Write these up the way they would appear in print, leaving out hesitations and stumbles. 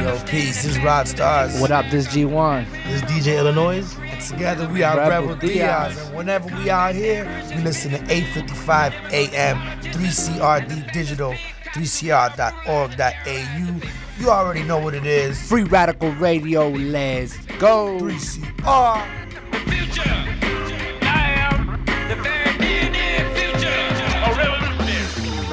Yo, peace. This is Rod Stars. What up, this G1. This is DJ Illinois. And together we are Rebel Diaz. And whenever we out here, we listen to 8:55 a.m. 3CRD Digital, 3cr.org.au. You already know what it is. Free Radical Radio, let's go. 3CR. The future. I am the very near future. A revolutionary.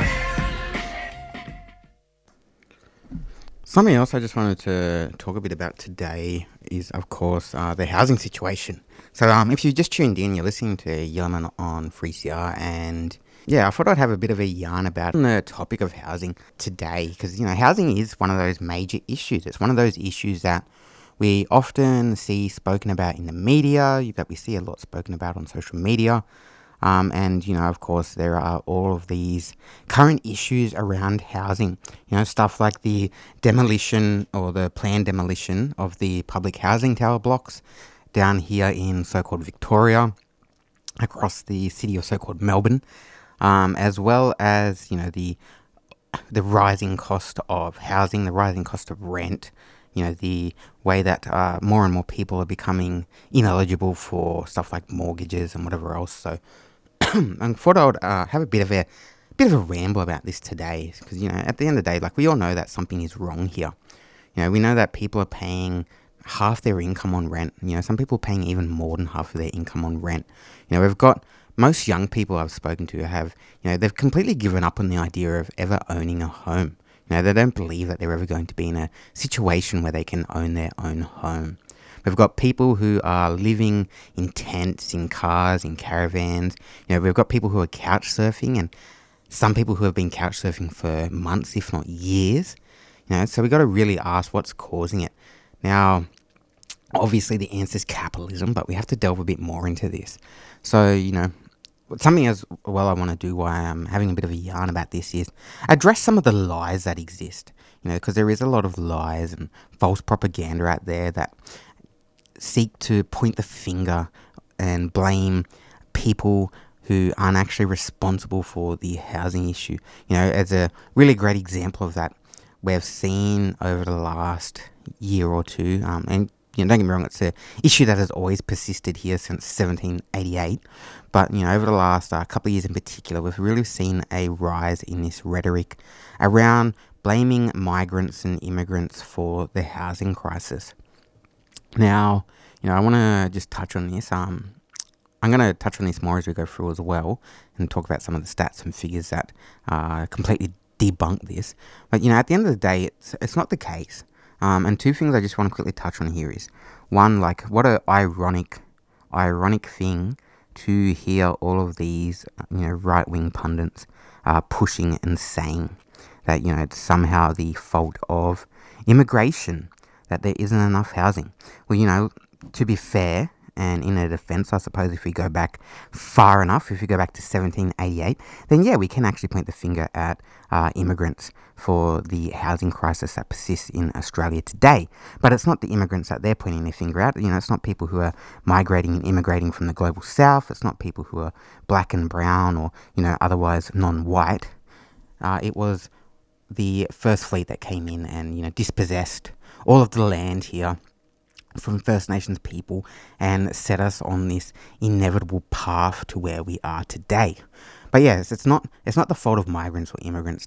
Something else I just wanted to talk a bit about today is, of course, the housing situation. So if you just tuned in, you're listening to Yellman on 3CR, and yeah, I thought I'd have a bit of a yarn about the topic of housing today, because, you know, housing is one of those major issues. It's one of those issues that we often see spoken about in the media, that we see a lot spoken about on social media. And, you know, of course, there are all of these current issues around housing, you know, stuff like the demolition or the planned demolition of the public housing tower blocks down here in so-called Victoria, across the city of so-called Melbourne, as well as, you know, the rising cost of housing, the rising cost of rent, you know, the way that more and more people are becoming ineligible for stuff like mortgages and whatever else. So I thought I would have a bit of a ramble about this today, because, you know, at the end of the day, like, we all know that something is wrong here. You know, we know that people are paying half their income on rent. You know, some people are paying even more than half of their income on rent. You know, we've got most young people I've spoken to have, you know, they've completely given up on the idea of ever owning a home. You know, they don't believe that they're ever going to be in a situation where they can own their own home. We've got people who are living in tents, in cars, in caravans. You know, we've got people who are couch surfing, and some people who have been couch surfing for months, if not years. You know, so we've got to really ask what's causing it. Now, obviously the answer is capitalism, but we have to delve a bit more into this. So, you know, something as well I want to do while I'm having a bit of a yarn about this is address some of the lies that exist. You know, because there is a lot of lies and false propaganda out there that seek to point the finger and blame people who aren't actually responsible for the housing issue. You know, as a really great example of that, we've seen over the last year or two, and, you know, don't get me wrong, it's an issue that has always persisted here since 1788. But, you know, over the last couple of years in particular, we've really seen a rise in this rhetoric around blaming migrants and immigrants for the housing crisis. Now, you know, I want to just touch on this. I'm going to touch on this more as we go through as well, and talk about some of the stats and figures that completely debunk this. But, you know, at the end of the day, it's not the case. And two things I just want to quickly touch on here is, one, like, what an ironic thing to hear all of these, you know, right-wing pundits pushing and saying that, you know, it's somehow the fault of immigration that there isn't enough housing. Well, you know, to be fair, and in a defense, I suppose, if we go back far enough, if we go back to 1788, then yeah, we can actually point the finger at immigrants for the housing crisis that persists in Australia today. But it's not the immigrants that they're pointing their finger at. You know, it's not people who are migrating and immigrating from the global south. It's not people who are black and brown or, you know, otherwise non-white. It was the First Fleet that came in and, you know, dispossessed all of the land here from First Nations people and set us on this inevitable path to where we are today. But yes, it's not the fault of migrants or immigrants